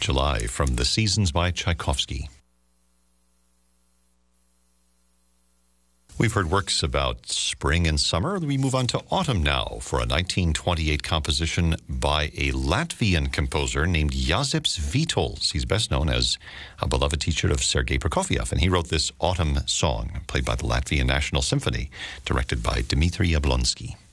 July from The Seasons by Tchaikovsky. We've heard works about spring and summer. We move on to autumn now for a 1928 composition by a Latvian composer named Jāzeps Vītols. He's best known as a beloved teacher of Sergei Prokofiev, and he wrote this autumn song, played by the Latvian National Symphony, directed by Dmitri Yablonsky.